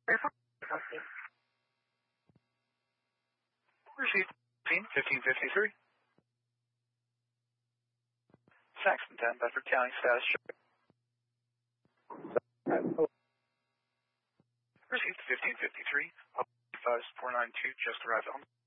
Received 1553. Saxon 10, Bedford County, status check. Received 1553. 5492, just arrived home.